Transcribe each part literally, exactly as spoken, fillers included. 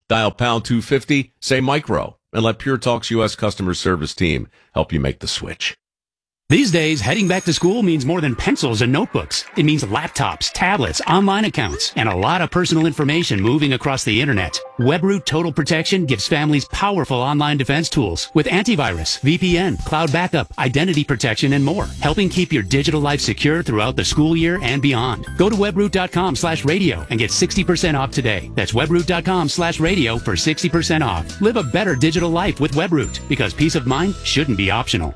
Dial pound two fifty, say micro, and let Pure Talk's U S customer service team help you make the switch. These days, heading back to school means more than pencils and notebooks. It means laptops, tablets, online accounts, and a lot of personal information moving across the internet. WebRoot Total Protection gives families powerful online defense tools with antivirus, V P N, cloud backup, identity protection, and more, helping keep your digital life secure throughout the school year and beyond. Go to webroot.com slash radio and get sixty percent off today. That's webroot.com slash radio for sixty percent off. Live a better digital life with WebRoot, because peace of mind shouldn't be optional.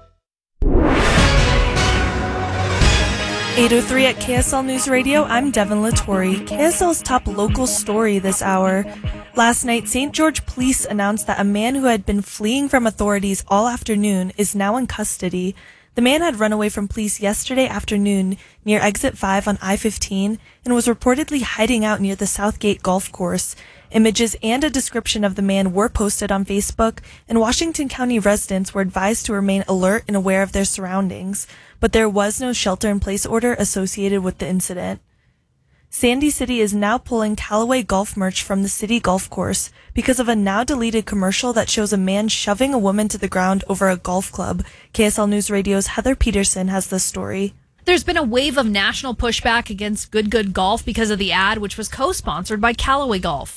eight oh three at K S L News Radio, I'm Devin Lattori. K S L's top local story this hour. Last night, Saint George Police announced that a man who had been fleeing from authorities all afternoon is now in custody. The man had run away from police yesterday afternoon near Exit five on I fifteen and was reportedly hiding out near the Southgate Golf Course. Images and a description of the man were posted on Facebook, and Washington County residents were advised to remain alert and aware of their surroundings, but there was no shelter-in-place order associated with the incident. Sandy City is now pulling Callaway golf merch from the city golf course because of a now-deleted commercial that shows a man shoving a woman to the ground over a golf club. K S L News Radio's Heather Peterson has the story. There's been a wave of national pushback against Good Good Golf because of the ad, which was co-sponsored by Callaway Golf.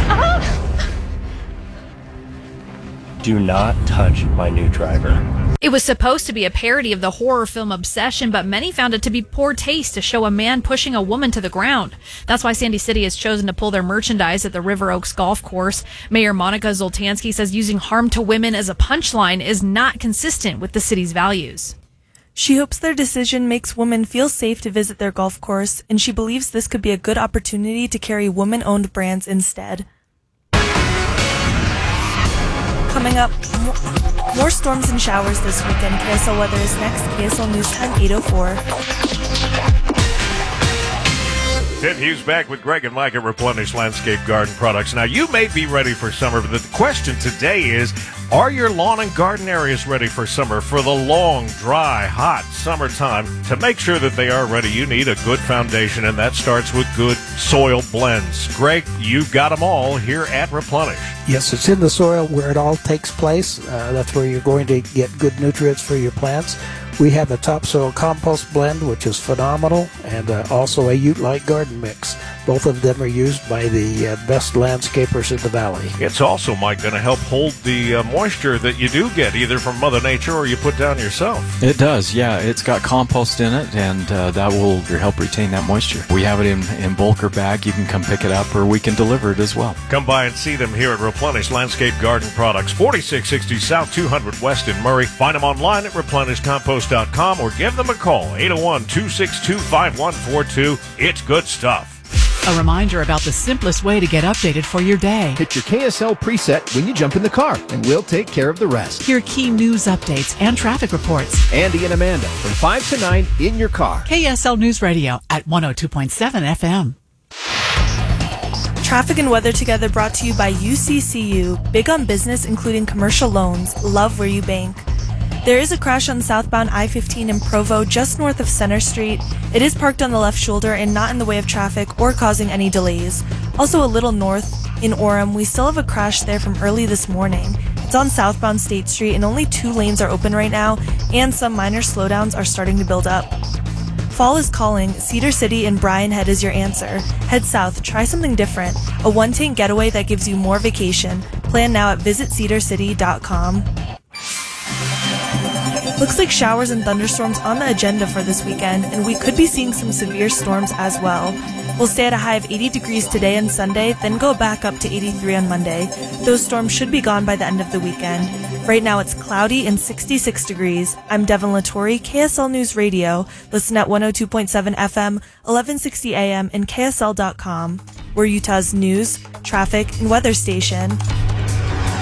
Do not touch my new driver. It was supposed to be a parody of the horror film Obsession, but many found it to be poor taste to show a man pushing a woman to the ground. That's why Sandy City has chosen to pull their merchandise at the River Oaks Golf Course. Mayor Monica Zoltansky says using harm to women as a punchline is not consistent with the city's values. She hopes their decision makes women feel safe to visit their golf course, and she believes this could be a good opportunity to carry woman-owned brands instead. Coming up, more storms and showers this weekend. K S L weather is next. K S L News Time, eight oh four. Tim Hughes back with Greg and Mike at Replenish Landscape Garden Products. Now, you may be ready for summer, but the question today is, are your lawn and garden areas ready for summer? For the long, dry, hot summertime, to make sure that they are ready, you need a good foundation, and that starts with good soil blends. Greg, you've got them all here at Replenish. Yes, it's in the soil where it all takes place. Uh, that's where you're going to get good nutrients for your plants. We have a topsoil compost blend, which is phenomenal, and uh, also a Ute-Light garden mix. Both of them are used by the uh, best landscapers in the valley. It's also, Mike, going to help hold the uh, moisture that you do get, either from Mother Nature or you put down yourself. It does, yeah. It's got compost in it, and uh, that will help retain that moisture. We have it in, in bulk or bag. You can come pick it up, or we can deliver it as well. Come by and see them here at Replenish Landscape Garden Products, forty-six sixty South two hundred West in Murray. Find them online at replenish compost dot com or give them a call, eight oh one, two six two, five one four two. It's good stuff. A reminder about the simplest way to get updated for your day. Hit your K S L preset when you jump in the car, and we'll take care of the rest. Hear key news updates and traffic reports. Andy and Amanda from five to nine in your car. K S L News Radio at one oh two point seven F M. Traffic and weather together brought to you by U C C U. Big on business, including commercial loans. Love where you bank. There is a crash on southbound I fifteen in Provo, just north of Center Street. It is parked on the left shoulder and not in the way of traffic or causing any delays. Also a little north in Orem, we still have a crash there from early this morning. It's on southbound State Street and only two lanes are open right now, and some minor slowdowns are starting to build up. Fall is calling. Cedar City and Bryan Head is your answer. Head south, try something different. A one-tank getaway that gives you more vacation. Plan now at visit cedar city dot com. Looks like showers and thunderstorms on the agenda for this weekend, and we could be seeing some severe storms as well. We'll stay at a high of eighty degrees today and Sunday, then go back up to eighty-three on Monday. Those storms should be gone by the end of the weekend. Right now it's cloudy and sixty-six degrees. I'm Devin Lattori, K S L News Radio. Listen at one oh two point seven F M, eleven sixty A M, and K S L dot com. We're Utah's news, traffic, and weather station.